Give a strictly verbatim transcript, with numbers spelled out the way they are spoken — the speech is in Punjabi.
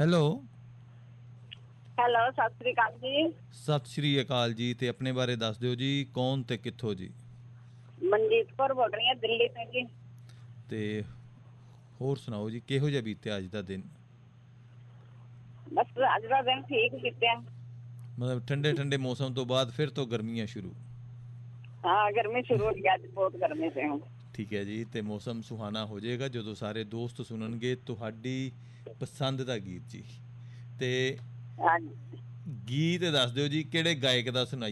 ਹੈਲੋ। ਹੈਲੋ, ਸਤਿ ਸ੍ਰੀ ਅਕਾਲ ਜੀ। ਸਤਿ ਸ਼੍ਰੀ ਅਕਾਲ ਜੀ। ਤੇ ਆਪਣੇ ਬਾਰੇ ਦੱਸ ਦਿਓ ਜੀ, ਕੌਣ ਤੇ ਕਿੱਥੋਂ ਜੀ? ਮਨਜੀਤ ਕੌਰ ਬੋਲ ਰਹੀ ਹਾਂ, ਦਿੱਲੀ ਤੋਂ ਜੀ। ਤੇ ਹੋਰ ਸੁਣਾਓ ਜੀ, ਕਿਹੋ ਜਿਹਾ ਬੀਤਿਆ ਅੱਜ ਦਾ ਦਿਨ? ਬਸ ਅੱਜ ਦਾ ਦਿਨ ਠੀਕ ਬੀਤਿਆ। ਮਤਲਬ ਠੰਡੇ ਠੰਡੇ ਮੌਸਮ ਤੋਂ ਬਾਅਦ ਫਿਰ ਤੋਂ ਗਰਮੀਆਂ ਸ਼ੁਰੂ? ਹਾਂ, ਗਰਮੀ ਸ਼ੁਰੂ ਹੋ ਗਈ, ਅੱਜ ਬਹੁਤ ਗਰਮੀ ਸੀ। ਠੀਕ ਹੈ ਜੀ। ਤੇ ਮੌਸਮ ਸੁਹਾਨਾ ਹੋ ਜਾਏਗਾ ਜਦੋਂ ਸਾਰੇ ਦੋਸਤ ਸੁਣਨਗੇ ਤੁਹਾਡੀ ਪਸੰਦ ਦਾ ਗੀਤ ਜੀ। ਤੇ ਹਾਂਜੀ। ਗੀਤ ਦੱਸ ਦਿਓ ਜੀ, ਕਿਹੜੇ ਗਾਇਕ ਦਾ ਸੁਣਾਈਏ?